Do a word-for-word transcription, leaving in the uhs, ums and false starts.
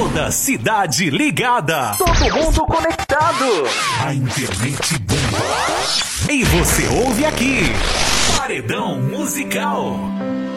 Toda a cidade ligada. Todo mundo conectado. A internet bomba. E você ouve aqui. Paredão Musical.